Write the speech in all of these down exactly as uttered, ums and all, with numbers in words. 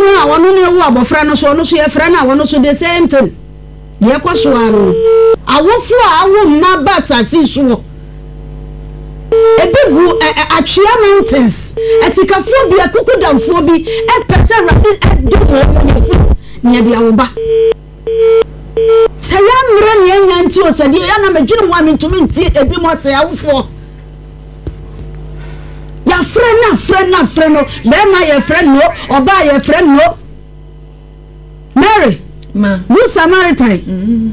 no a wono ne wo abofra no so no so ye fra na wono so the same thing ye kwaso ano awofu a awo ma ba sasi so ebigu atwea mountains esikafo bi akukudamfo bi e pete rabi edo wo ne dia wo ba sayam mre ne nyanti o sadi ya na medwene mo amintumi nti ebi mo se awofo ya friend na friend na friend no be ma ya friend no oba ya friend no Mary ma who Samaritan mm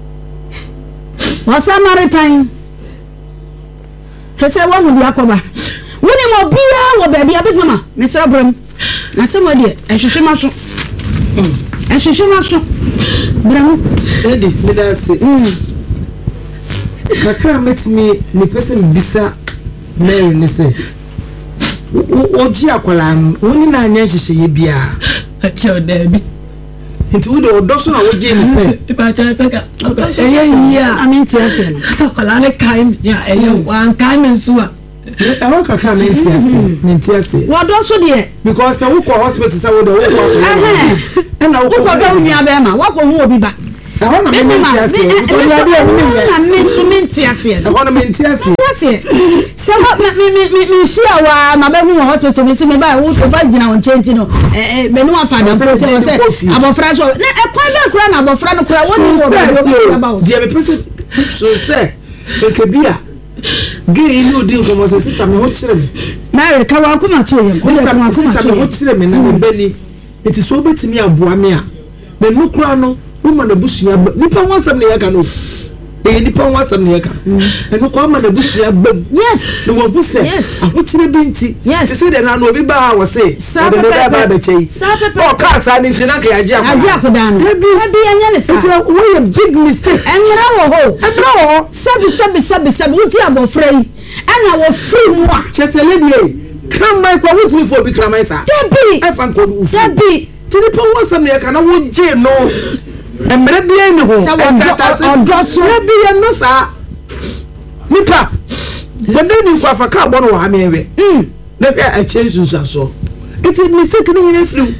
wa Samaritan se se wa hu dia koba woni mo bia wo ba bia be mama me sra bram na se mo die ehwehwe ma so ehwehwe ma so bram edi me da se mm kakra metimi ni person bisa Mary ne se oji akola woni na anya hihye ye bia acho da bi nti wo de odoso na wo je ni se ba cha saka eh ya aminti ase no so kola ne kai ya eh wan kai men suwa eh wo kaka minti ase minti ase wo doso de because wo ko hospital say wo de wo ko eh na wo ko do nua be ma wo ko hu obi ba eh ho na minti ase ko ya bi o na minti minti ase eh ho na minti ase ase se me me me me shia wa ma be hu hospital me se me ba wo ba gina won chenti no eh eh be no afa da so se abofra so na e kwa be kura na abofra no kura woni wo ba dia me pese so se ekebia ge ile odi nkomo se sister me ho kire me na ka wa kuma to yem o sister me sister me ho kire me na me beni eti so obetimi aboa me a me no kura no wo ma na busua nipa wansam ne yaka no e nipa wansam ne yaka eno ko ma na busua bam yes no wo se aho kire binti se de na no obi ba wo se de no ba ba be chei o ka sa ni ntina ka yaji akwa yaji akwa no ebi ebi anya ne sa it's a we big mistake enra wo ho enra wo sabi sabi sabi sabi uti abofra yi ana wo free mu a chesele die kramai kwa wuti mi fo bi kramai sa debi e fan ko du fu debi tinipa wansam ne yaka na wo je no emre bia ni ho odo so bia no sa nipa bode ni kwa faka bo no ha me we mm na bia a change so it is mistake ni ni free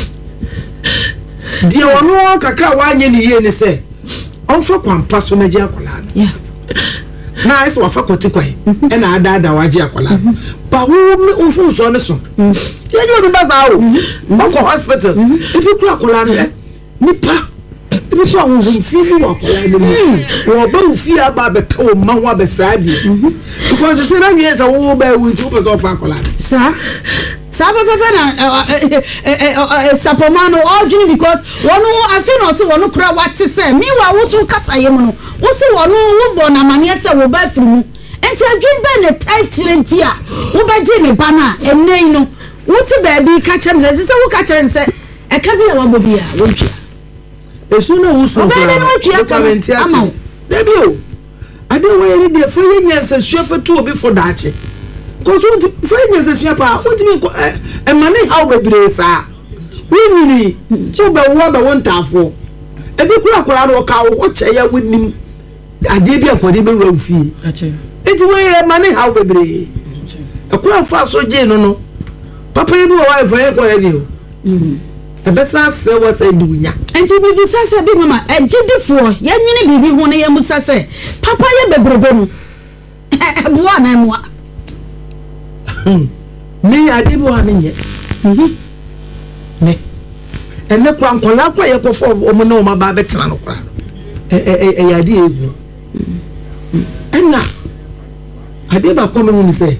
dia wono kakra wa anye ni ye ni se onfa kwampa so na je akola yeah na ese wa fakoti kwai e na ada ada wa je akola ba wo mi unfu so ne so ye je obi baza o ko hospital ibi kura akola no nipa ibi so wo fi ni wa akola no wo ba fi aba be ka wo ma ho abesadi because se na wie se wo ba wu ti wo pe so fa akola sa Saba papa na sapomano all because wono afi no se wono kura wate se mi wa wo so kasa ye mu no wo se wono wo bo na mane se wo ba firi mu enti adwin ba ne tai kirenti a wo ba je me ba na enei no wo ti ba bi ka chem se se wo ka chem se e ka bi a wo bi a wo twa esu na wo so kura ka menti ase debi o ade wo ye de fo ye nyansa suafa tu obi fo daache ko so fo ye nyansa suafa wo ti mi ko e mane how bebre sa we ni so be wo be won tafo e bi kura kura no ka wo che ya wonim ade bi akode be wa fie ache eti wo ye mane how bebre e kura fa so je no no papa ye bi wo wa fo ye ko ye bi o mhm e be sa se wo se dunya enti bibi sasa bi mama e gidifo ye nwene bibi ho ne ye musa se papa ye bebrebo no e boa na mo me ade bo ha menye mhm me ene kwa nkola kwa ye kofo omo na omo ba betena no kra e e e ade egu ena ade ba kwa me hu ni se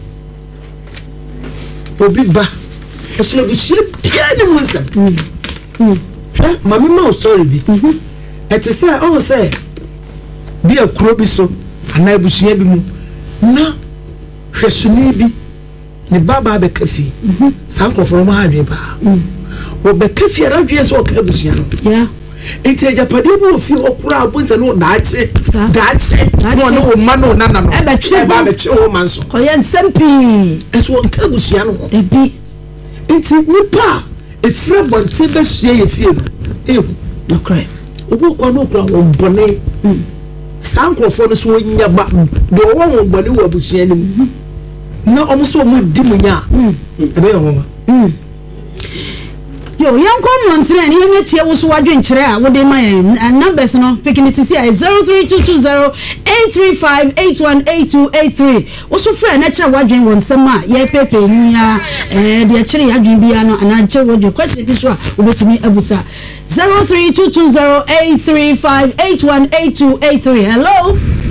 obi ba e so bi sie bia ni mu nsam mhm mami ma sorry bi mhm ete se o se bi akuro bi so ana ebusua bi mu na hwesuni bi ni baba be kafi mhm sankofo ma hadwe ba mhm o be kafi radwe so ka ebusua no yeah enti ajapade bi ofi okura abunza no daache daache no no o ma no na na no e ba twe ba be twe o man so ko ye nsampi eso ka ebusua no e bi enti nipa efra bonte be hye ye fie no ehu no cry obo kwa no kura wo bone mm sankofo no so nya ba do wo wo bone wo abusua ni na omo so mo di munya mm e be yo mama mm Yo, young come on today, you met here was what drink chair, what they my numbers no picking this is zero three two two zero eight three five eight one eight two eight three. What's your friend? Natural what drink one summer, yeah, pepe, yeah, and the actually I drink piano and I tell what your question this one over to me, Abusa. zero three two two zero eight three five eight one eight two eight three. Hello?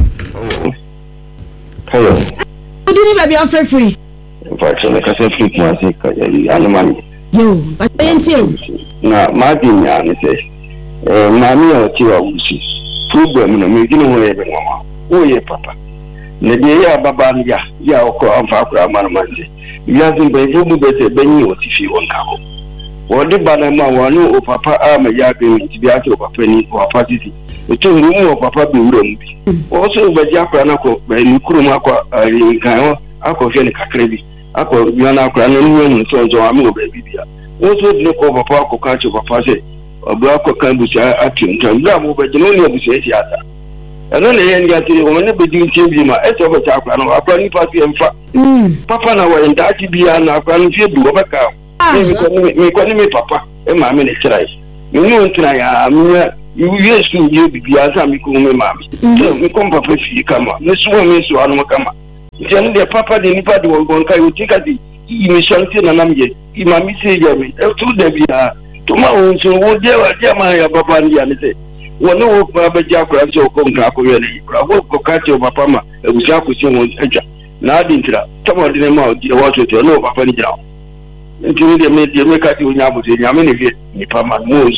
Hello. Good evening, baby, I'm free free. Faction, like I said, freak my sick, animal. Yo, but I ain't you. Now, Martin, I say, Mammy or Tia Wusi, problem, no making away everyone. Oh, yeah, Papa. Nadia Babania, Yako, and Fakra Manamanzi. You have been by whom better than you if you want to. What the Banama one or Papa Arma Yakin to be out of a penny or a party. The two room of Papa be room. Also, by Japanako, by Nukurumako, in Kano, Ako Fenica Credit. Ako Yana Cranon, so I'm baby. Also, look over Papa Catch of a Pase, or Black Campus at him, and Bravo, but the only of the theatre. And then the end got when the beginning changing my S of a chaplain or a planning party and Papa now in that be an Afghan field over cow. Me calling me Papa, and my minute try. You know, try, you used to you be as I become my mammy. So we come Papa, you come up. Miss Woman, so I don't come up. Then the Papa, the Nipadi will go and carry take at the emission and I'm yet. My message, two Debbie, tomorrow, so what they were Jamaya Papa and say. One no Baba Jacka, so come Cacoyani, Bravo, Cocatio, Papa, and Jacko Simon Edger. Now, didn't come on the mouth, you watch it, no Papa down. Until they made the make at you now, but I mean, if you Papa moves.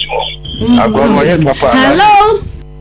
Hello?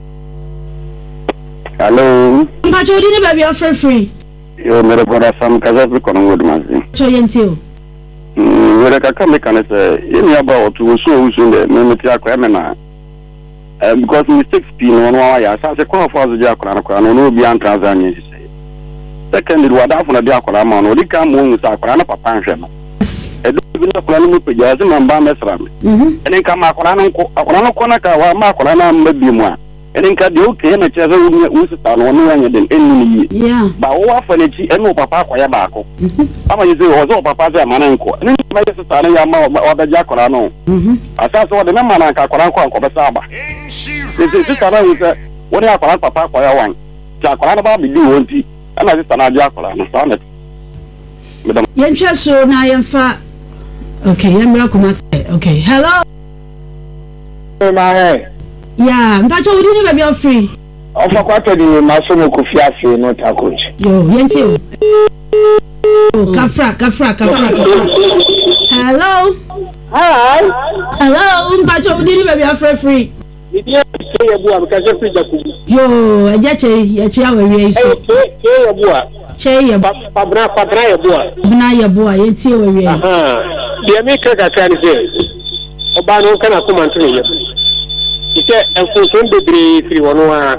Hello? But you didn't have your friend free. You're not about some Kazakhstan woodman. So, you where I can make an essay in about to so soon the Mimitia Cremena. Because mistakes being one wire, as a call for the Jacquana, no beyond Tanzania. Secondly, what happened at the Aquaman, or the Camun with Aquana Papansham. I don't even know planning with Yazim and Bamesram. And then come Aquana, Aquana Conaka, Macolana, maybe more. And then cut the okay and a chasser with a town one than any. Yeah. But often it's no Papa Quayabaco. How many was all Papa's Mananco? And then my sister or the Jacquano. I saw the number like Aquanco Cobasaba. This is just around what happened Papa Quayawan. Jacquana Baby do want it. And I just an Jacquana, found it. Yencha so na yemfa. Okay, yemra kuma say. Okay. Hello. My yeah, but you didn't have free. Of a quarter the Masomo Kufiasi, not a coach. Yo, Yenti. Oh, Kafra, Kafra, Kafra. Hello. Hi. Hello, but you didn't have free. You didn't say a boy because you're free. Yo, a jetty, yet you are very so. Che ya Pabra Pabra ya boa. Bna ya boa yeti we. Aha. Dia me ka ka ni se. Oba no kana ko man tuni. Ite enfunsun bebre firi wono a.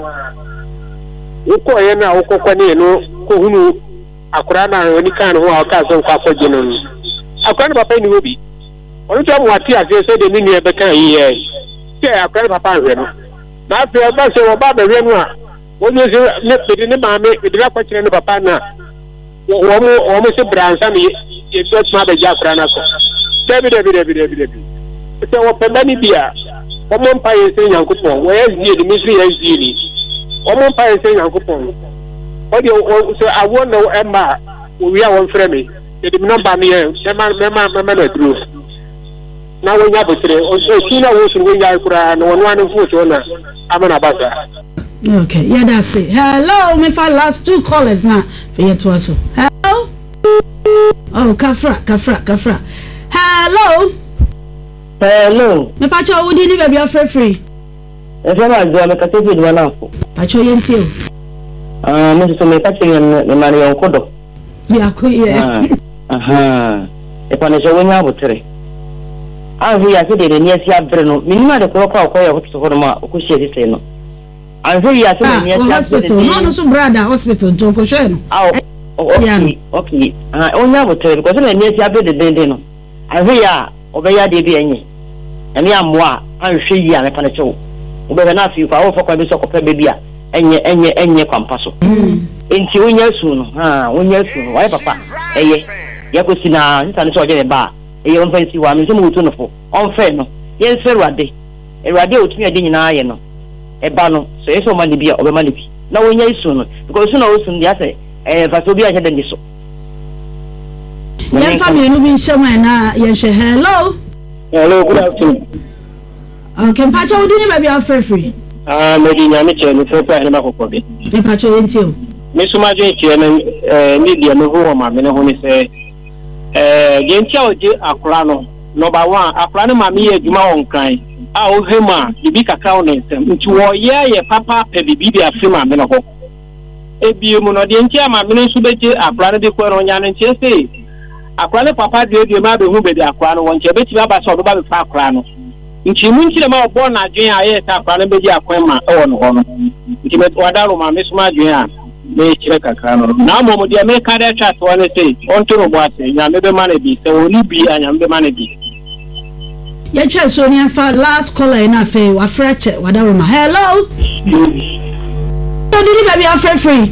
Uko ye na uko kwani no ko hunu akura na oni kan ho a ka so kwa kwaje no. Akura na papa ni obi. Onu to mo ati ase se de ni ni e be kan yi e. Ke akura na papa hwe no. Na fe ba se oba be hwe no a. When you say, let me mammy, with the question of Papa now. Almost a branch, and it's not Mother Jackranaco. David, David, David, David, David. It's our Pemani Bia. One pie saying Uncle Pong, where's the mystery as Genie? One pie saying Uncle Pong. What do you say? I won't know Emma. We are one friend. They did not buy me. Emma, Emma, Emma, Drew. Now we have a three. Also, Tina was in Wingakura and one one of foot owner. I'm an abasa. Okay, yeah, that's it. Hello, me for last two callers now. For you to also. Hello? Oh, Kafra, Kafra, Kafra. Hello? Hello. Me pacho, would you need to be free? If I was going to take it one off. Pacho, you Ah, Mister Mekati and Marion Kodo. Yeah, yeah. Aha. If I show you about three. I hear the near Siabreno. Minima the proper of Homa, Okushi. I hear you hospital, no, so brother, hospital, Joko Shen. Oh, okay, okay. I only have a tell because I need to have the dinner. I hear Obaya de Biani. And ya moi, I'm sure you are a panacho. But enough you for all for Quabiso of Pebia and your and your and your compasso. Into one year soon, ah, one year soon. Why, Papa? Eh, Yakusina, and so get a bar. e on fancy wa me so mo to no fo on fe no yen se ruade e ruade otumi ade nyina ye no e ba no so yeso ma ne bia obema ne bi na wonya isu no because so na osun dia say eh fa so bi a hede ndi so yen family no bi nshema na yen hwe hello hello good afternoon okay mpacha odi ni ba bia free free ah me di nyame che ni fe pa ni makoko bi mpacha enti o me suma je che na eh ni dia no ho ma me ne ho ni se eh gentia oje akura no number one akura no ma me ye adwuma won kan a o hema bibi kaka o nsem nti wo ye ye papa pe bibi bi afi ma me no ho ebi mu no de ntia ma me no su beje akura no de ko ro nya no ntie se akura no papa de de ma be hu be de akura no won che be ti ba so do ba be fa akura no nti mu nti ma obo na adwen a ye ta akura no beje akwa ma e wo no ho no nti me wadaro ma me suma adwen a me kire kaka no na mo mo de me ka de chat won say on to no bo ase nya me be ma na bi se oni bi anya me be ma na bi ya twa so ni afa last caller na fe wa freche wadaro ma hello did baby afre free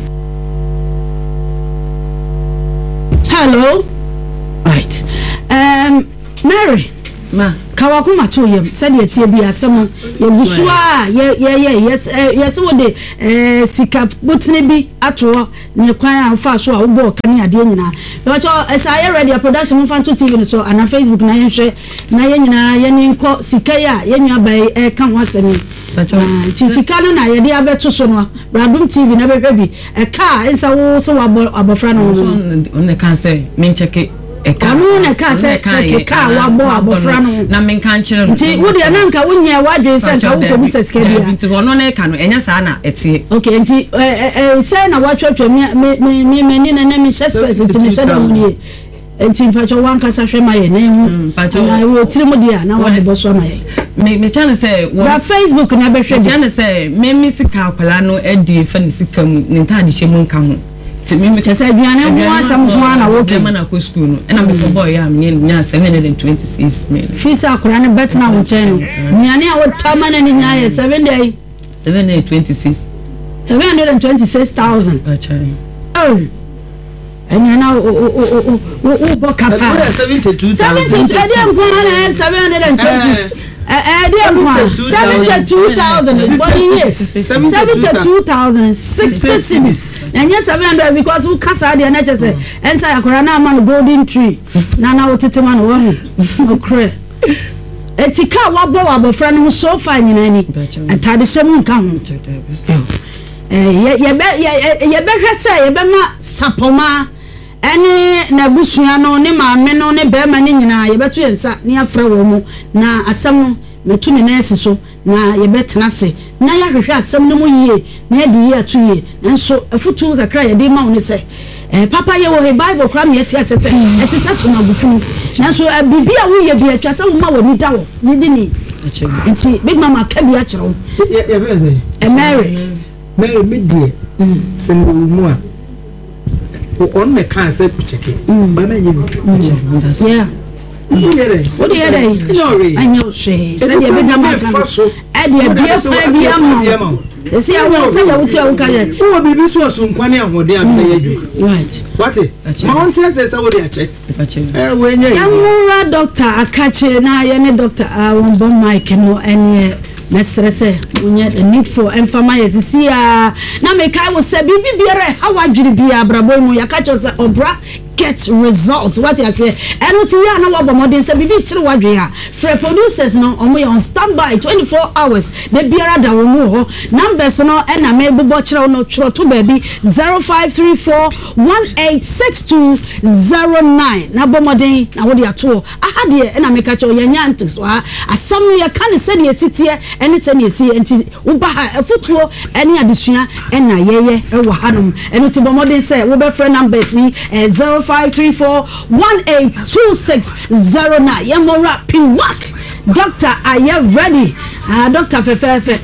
hello right um Mary ma kawakuma to yem said ye tie bi asem ye busua ye ye ye yes yes wo de eh sika botne bi ato ne kwan afa so a wo bo kan ade nyina but esa ye ready production fan to T V so ana Facebook na ye hwe na ye nyina ye ni nko sika ya ye nwa bai e kan ho asem chi sika no na ye de abeto so no Bradum T V na be bi e ka ensa wo so wa abofra no on ne kan say men check Kanu na ka se check ka wa bo abofra no na men kan kire nti wo de na nka wonye wadwe se nka wo ko bi sesika bia nti wono na ka no enya saa na etie okay nti eh eh se na watwatwa me me me ni na na me suspect nti me se da mu nti pacho wanka sa hwe maye na hu pacho na wo tiri mu dia na wo de bo so maye me me chane say wo Facebook na be hwe chane say me me sika akwala no edi fa ni sika mu ni ntade hye mu nka ho me me say aduane ho asam ho na wo ke na ko school no na me ko boy ya me nya seven hundred twenty-six million fi sa akura ne bet na wo chen nyane a wo tama na ni nya seven day seven hundred twenty-six seven hundred twenty-six thousand achai oh enya na o o o o o bo kapa seventy-two thousand seventy ade nko na seven hundred twenty eh ade nko seventy-two thousand what is seventy-two thousand sixty-six enya seven hundred because we kasa ade na chese ensa yakora na man golden tree na na wotete man wo hu okre etika wabo wabo fra no so fa nyina ni atade sem nka ho eh ye be ye be hwese ye be ma sapoma ene na busua no ne maame no ne bema ne nyina ye beto yensa ne afra wo mu na asem metu ne nurse so na ye betena se na ya hwehwe asem ne mu yie na ye di ye atu ye nso afutu kakra ye di ma wo ne se eh papa ye wo he bible kra me eti asese eti sato na gufu nanso bibia wo ye bi atwa se wo ma wo ni da wo ni di ni enti big mama ka bi a kire ye ye fe say e Mary Mary midie sem mu a on me kan say cheke ba me nyi yeah Odiere, odiere. Anyo Anyo she. Say dey be na ma kan. E dey bia fa bia mo. Esi awo say ya wuti awo ka ye. Wo bibi so so nkwane ahode ado ye dwu. Right. What? Ma on tie say say wo dey ache. Eh we nya. Yamura doctor akache na ye ne doctor a won bon mic no ene mesrese unya the need for information sisia na me kai wo say bibi biere how adwiri bia brabo mu yakacho say obra get results what you say eno ti ya na wo bomodin say bibi kire wadwe ha free producers no omo on standby twenty-four hours de biara da wo mu ho numbers no ena me bubo kire no chiro to baby zero five three four one eight six two zero nine na bomodin na wo de ato aha de ena me kacho yanya antics wa asam no ya kan se de sitie ene se ne si enti wo ba afutuo ene adesua ena yeye e wo hanom eno ti bomodin say wo be friend numbers ni zero five three four one eight two six zero nine yamora pinwak doctor are you ready ah doctor fefe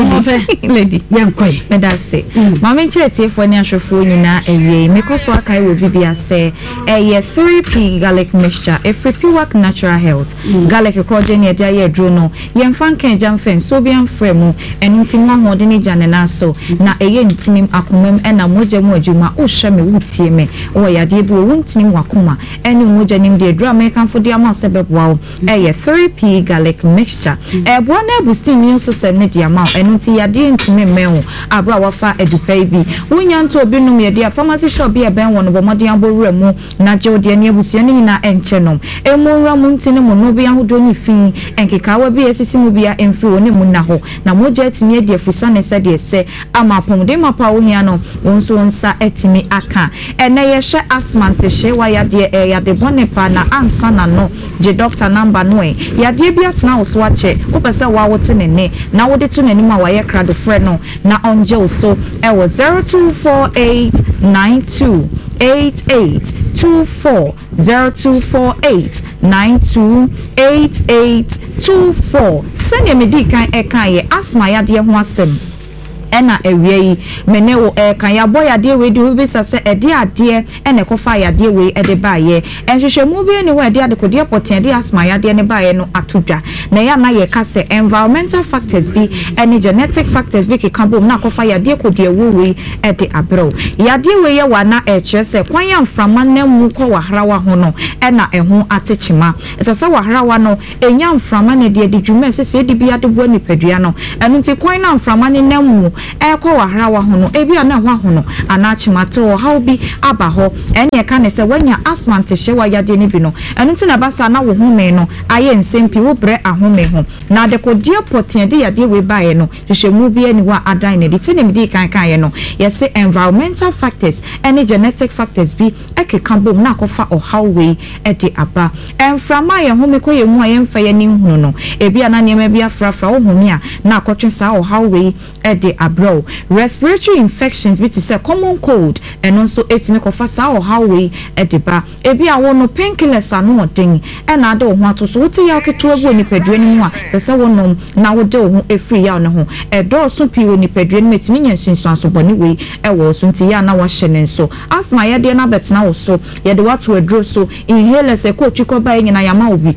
lady lady yankoi me da say mama chete for ni ahwefo nyina ewie me koso akai wo bibia say eh three p garlic mixture every Piwak natural health garlic kroje ni dia ye dro no ye mfa kan jamfen so bi amfre mu enu ntim ho de ni jane na so na eye ntinim akomam ena moja mu adwuma o hwe me wutie me wo ya de bi wo ntinim wakoma enu moja nim de dro American for dia ma sebebwa eh three p garlic mixture eh bo na boost immune system ne dia ma enu nti ya de ntimi mewo abra wafa edupai bi wonya nto obi num ye dia pharmacy shop bi e ben wono bo modin abowura mu na je de ne abusua ni na enche nom emonra mu ntini mu no bi ahodo ni fi enkekawa bi esisi mu bia emfi woni mu na ho na moja etimi de afisa ne se de se ama pomde mapa wo hia no wonso nsa etimi aka ene ye hwe asmante hwe wa ya de e ya de bonepa na ansa na no je doctor number no e ya de bi atena wo so ache wo pese wa wo tene ne na wo de to nanim a wa ye krado frɛ no na onje wo so e wo zero two four eight nine two eight eight two four zero two four eight nine two eight eight two four send me di kan e kan ye asma ya de ho asem ena ewie yi mene wo e kan ya boy ade we di we sase e de ade ene ko fa ya de we e de ba ye enhwehwe mu bi ne we de ade ko de poten de asma ya de ne ba ye no atodwa na ya na ye ka se environmental factors bi ene genetic factors bi ke kan bom na ko fa ya de ko de wo we e de abro ya de we ye wa na e kire se kwan ya mframa na mu ko wa harawa ho no ena e ho atechima esase wa harawa no enya mframa ne de de dwuma sese de bi ade bo ni padua no enu nti kwan na mframa ne na mu ekwa wahara wa hono ebi ana hwa hono ana chimato how bi aba ho ene ka ne se wanya asthma ntehye wa yade ne bi no enu ntina basa na wo home no aye nsempi wo bre ahome ho na de ko die poten de yade we bae no hwehwemu bi ani wa adan ne de tene mi di kan kan ye no yese environmental factors ene genetic factors bi ekeka bom na kofa o how we e de aba enframa ye home ko ye mu aye mfa ye ni hunu no ebi ana ne ma bi afrafra wo home a na akotwe sa o how we e de abro respiratory infections bi to say common cold and also etimi kofa sa o how we ediba ebi awo no painkillers anu odin e na ade ho ato so wote ya keto abu ni padua ni mu a se wonom na wo de ho efri ya ne ho e do so pi wo ni padua ni metimi nyansunsu aso boni we e wo so nti ya na wa hye ne so asma ye de na betena wo so ye de what we draw so inhalers e ko twiko ba nyina yama obi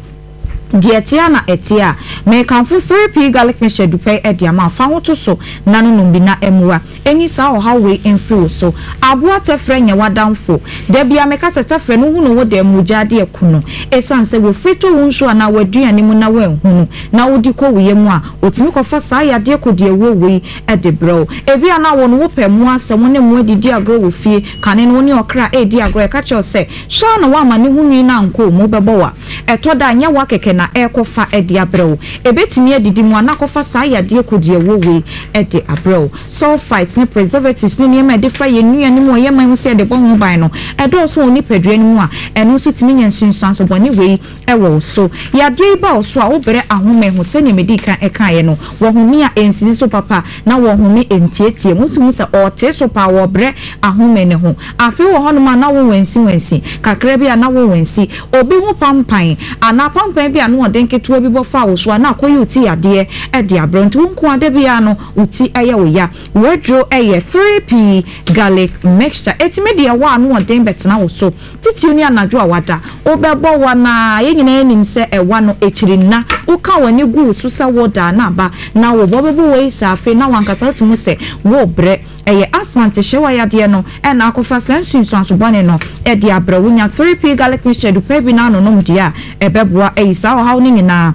Dietia na etia me kanfo three p garlic mixture dupe e dia ma fa hoto so nanu no bi na emua eni sa o how we influ so aboa tefre nya wadamfo da bia me ka tefre no hu no wo da muja de akuno esanse wo frito wonso ana waduane mu na wa hunu na wodi ko wiye mu a otimi ko fa sa ya de ko de wo we e de bro ebi ana wo no wo pe mu asem ne mu adidi agro wo fie kane no ni okra e di agro e ka che se sha na wa ma ne hunu na nko mu bebo wa eto da nya wa keke na ekofa edi abrew ebetimi adidi mu anakofa sa ya de kodie wowe edi abrew sulfites ne preservatives ne niam edi fra ye nua ne mu ye man se de bon ban no edo so oni padua ne mu a eno so timi nyansunsan so bone we ewo so ya de ba so a obere ahome ho se ne medika eka ye no wo homi a ensisi so papa na wo homi entietie musu se o te so pa wo bre ahome ne ho afi wo hono ma na wo wensi wensi kakra bi na wo wensi obi ho pampan ana pampan bi anu den ketua bi bofa wo so na akoyi uti ade e de abronto nko ade bia no uti eye wo ya wodro eye three p garlic mixture etimedia wa anu den betena wo so titi uni anadwo awada obebo wa na ye nyina enim se ewa no echiri na uka wani gu so sa woda na ba na wo bobebo we sa afi na wankasa tumu se wo bre eye asthma te hyewa ya de no e na akofa sensu so bone no e de abrawunya three p garlic mixture du pe bi na no nom dia ebeboa e sa o hawo ni nyina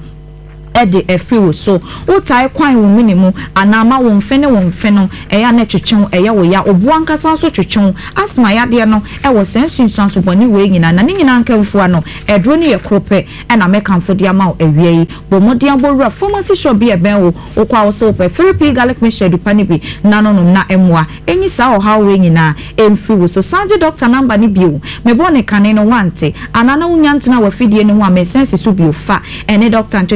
ede efiwo so utai kwan wo minimu anama wo mfene wo mfeno eya na twetwen eya wo ya obu ankasa so twetwen asma ya de no e wo sensu so boni we nyina na nyina nkamfu ano edro ne ye krope e na mekamfo de ama ewie yi bo modian bowura pharmacy shop bi e ben wo okwa wo so pe three p garlic mixture du pani bi na no no na emua enyi sa o ha we nyina emfiwo so sanje doctor number ni bio me bone kane no wante anana unyantena wa fidie ne ho a me sensi so bio fa ene doctor ntwetwen komo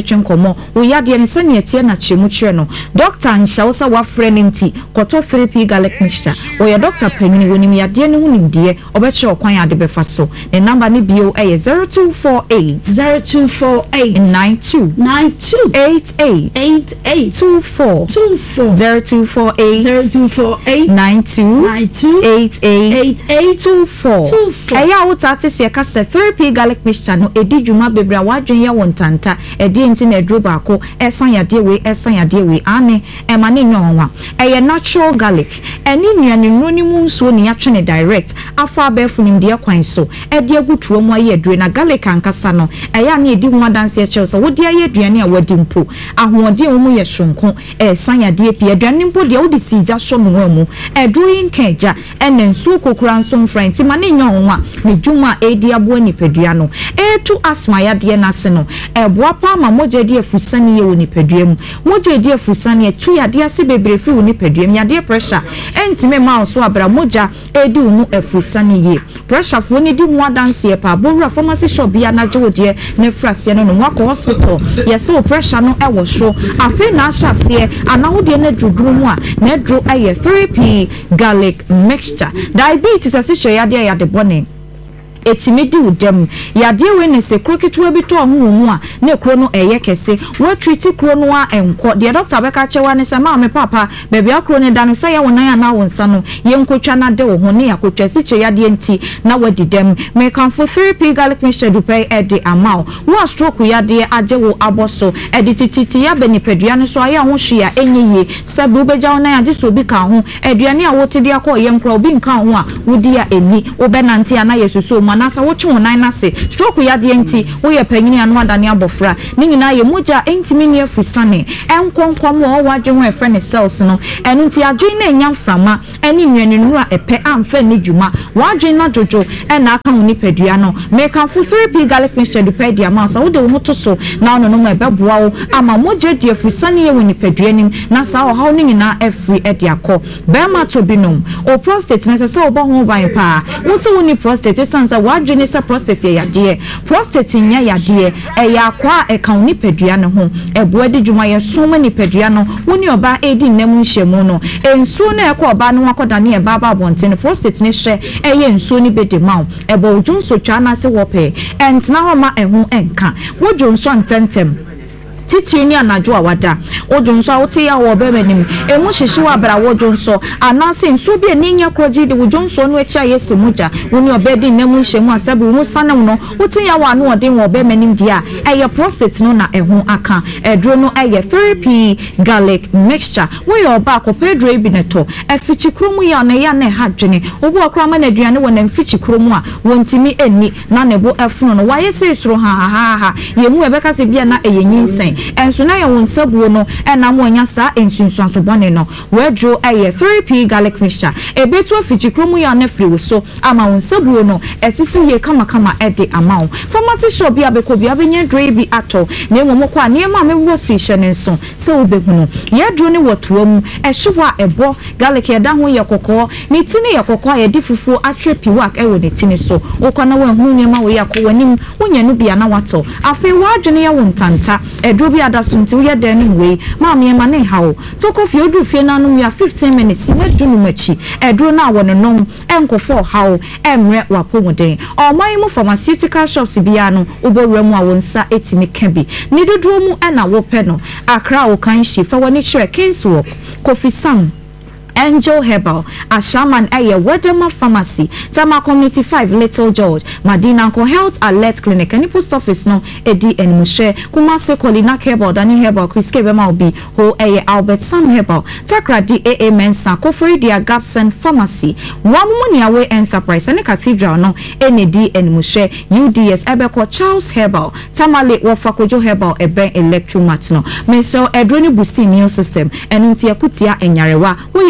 mo wo yade ne se ne tie na chemu kire no doctor nhyawo sa wa frɛ nti koto three p garlic mixture wo ya doctor panini woni yade ne hunim de obɛkye okwan ade befa so ne number ne bio eh zero two four eight zero two four eight nine two nine two eight eight eight eight two four two four zero two four eight zero two four eight nine two nine two eight eight eight eight two four two four. Eya wuta ate se ka se three p garlic mixture no edi dwuma bebra wadwen ya wontanta edi enti na edro baako esan yade we esan yade we ane e ma ne nyonwa eye natural garlic eni nuane nroni mu nso ne yatwene direct afa abefu nim de kwan so edi agutuo mu aye adure na garlic ankasa no eya na edi ho adanse eche so wodi aye aduane a wadi mpo ahoode mu ye hwonko esan yade pie aduane mpo de wodi sija so no mu edro yin kaja ene nso kokura nso mfrant ma ne nyonwa ne juma edi abo nipadua no etu asma ya de na se no eboa pa ma moje de afusani ye woni padua mu moje de afusani etu ya de ase bebre fi woni padua mu ya de pressure entime ma so abra moja edi unu afusani ye pressure fo ni di mu adanse pa bowura pharmacy shop ya na je wode na frase no no wako hospital yes o pressure no ewo so afi na ahase anahode na duduru mu a na dro aye three p garlic mixture diabetes asesho ya de ya de bone etimidi udem yade we ne se kroketwa bi to ho mu a ne kro no eye kese we treat kro no a enko de doctor be ka chewa ne se ma me papa baby akro ne da no se ya wonan na wonsa no ye nkotwa na de wo ho ne yakotwa si che yade enti na wadi dem me kan for three p garlic mixture du pay e de amount wo stroke yade age wo aboso e de tititi ya benipedua no so aya ho hwea enyiye sabu beja wonan age so bi ka ho aduane a wote de akọ ye nkro bi nka ho a wodi ya eni wo benanti ana yesuso manasa wo twe wonan na se stroke ya de enti wo ye panyini anu adane abofra ni nyina ye moja entimi ne afusane enkonkom wo wadwe ho efre ne cells no enu nti adwen na enya mframa eni nwenenu a epe amfa ne dwuma wadwen na jojo e na aka ho nipadua no make am for three p garlic mixture de pay dia masa wo de wo to so na ono no ma beboa wo ama moja de afusane ye wo nipadua nim na sa wo haw ni nyina afri e de akọ bema to binom o prostate na se se wo ba ho ban pa wo se wo ni prostate sansa wadwene se prostate ya de prostate nya ya de e ya kwa e kan ni padua ne ho eboa de dwuma ye so ma ni padua no woni oba edi nnam nhemu no ensu na e kwa oba no akoda ne e baba bonte ne prostate ne hwe e ye ensu ni bede maw ebo odwunso twa na se wope entna ho ma ehu enka wodwunso ntentem titi ni anajo awada odunso awoti ya wo be menim emu hyehye wa bra wodunso anase nso bi eninya kroji de wodunso no echa yesi muja woni obedi nemu hyemu asabu mu sanam no woti ya wa no odin wo be menim dia eye prostate no na ehu aka edro no eye three p garlic mixture we your back opedro bi neto efichi kromu ya na ya na hadwene obu akra ma na aduane wo na mfichi kromu a wontimi eni na nebo efuno no waye se suro ha ha ha yemu ebeka se bia na eye nyinsen enso na ye wonsabuo no ena mo anya sa ensunsuanso bone no wedro eye three p garlic mixture ebetu afichi kromu ya na firi so ama wonsabuo no esisi ye kama kama ede amaw pharmacy shop ya bekobia benye dre bi ato na emo mokwa na ema mewo su ihye ne nso se obehunu ye dro ne wotuam ehwewa ebo garlic ye da ho ye kokko ni tini ye kokko ye di fufu atwe piwak ewo ne tini so okwana wa hu ne ma wo yakọ wanim wonya no bia na wato afi wadwene ye wontanta edro bi adasunti wo ye dan we ma me ma ne hawo to kofi odu fie na no ya fifteen minutes na dunu machi edro na wo no nom enkofo hawo emre wapomuden oman mu pharmaceutical shops bia no obowura mu a wonsa etimi ka bi ni dodo mu na wo pe no akra wo kan hye fa woni chere Kingswalk Kofi Sam Angel Herbal, Ashaman Aye, Wedema Pharmacy, Tama Community five, Little George, Madina Uncle Health Alert Clinic, and post office no, Eddie and Mushe, Kumase Kolina Herbal, Dani Herbal, Chris Kebema Ho Aye, Albert Sam Herbal, Takra D A A Mensa, Kofri Dia Gapson Pharmacy, Wamuni Away Enterprise, and a Cathedral no, N A D and Mushe, U D S, Ebeko Charles Herbal, Tamale Wafakojo Herbal, Eben Electromat no, Meso Edroni Boosting New System, and Untia Kutia and Yarewa, we are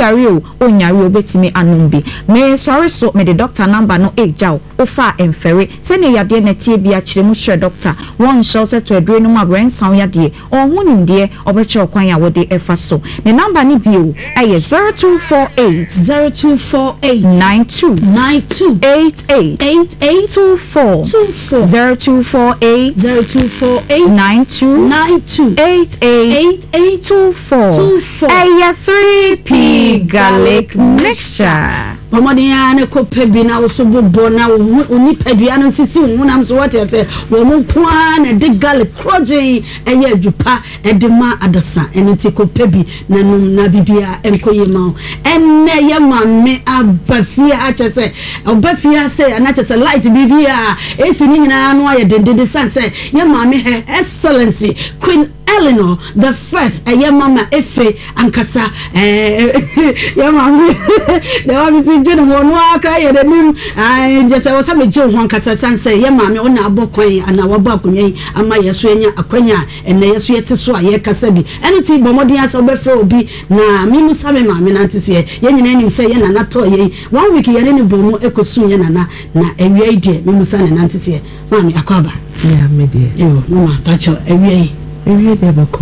yari o onyari obetimi anum bi me sorry so me the doctor number no eja o fa emfere se ne yade na tie bi a kire mu hwe doctor one shall set to adre no ma brain sound yade on hunim de obeche okwan ya wode efa so ne number ni bi o eye zero two four eight zero two four eight nine two nine two eight eight eight eight two four two four zero two four eight zero two four eight nine two nine two eight eight eight eight two four two four eye three P garlic mixture. Omodia ne ko pebi na wo so bobo na oni pedua no sisi wonam so what say wo mo kwa na de garlic kroje eye adwupa e de ma adasa eni ti ko pebi na no na bibia enkoye ma enne ye ma me abafia a chese obafia say na chese light bibia esi ni nyina no aye dendede san say ye ma me he excellency Queen Eleanor the first eye mama efe ankasa eh ye ma me the one je no no aka ye de nim ai je se wo sa me je ho ankasa san say ye ma me ona abokwan ana waba akonyan ama yeso enya akwanya enne yeso yete so a ye kasa bi ene ti bomodin asa obefre obi na mi musa me ma me na ntise ye nyina nim say ye na na to ye one week ye ne bomo ekosu ye na na na ewie ide mi musa na ntise ma me akwaba ya me de yo mama pacho ewie ewie de bako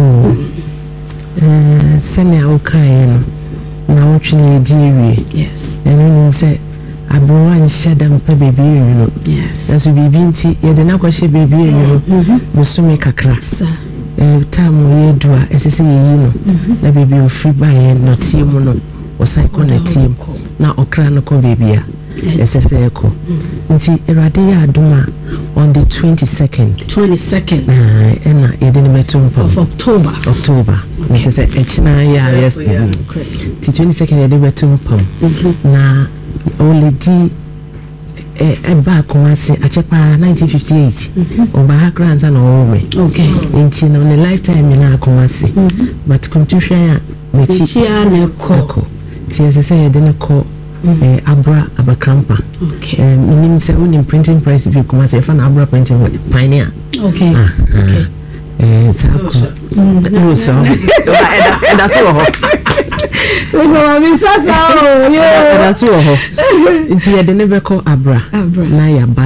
eh sene aukai no na wotwene di ewie yes enu se abro an shedam pa bebi no yes na so bibi nti ye de na kwahye bebi no musumi kakra sir eh tamu ye dua esese ye yi no na bebi ofri ba ye no tie mu no wosan ko na tie na okra no ko bebi a esese ko nti erade ya aduma on the twenty-second twenty-second eh ena ye de betum of October October nti se echina ya yes the twenty-second ye de betum pam na only di eh e ba konase achepa nineteen fifty-eight oba ha grandsa na ome okay nti na on a lifetime na konase but kuntuhwa ya mechi chia na ko ti esese ye de ne ko eh abra abakrampa okay eh minim se unim printing price bi konase fa na abra printing pioneer okay ah okay eh sako no so and that's all we go mi sasa o yeah that's all nti ye de ne be ko abra na ya ba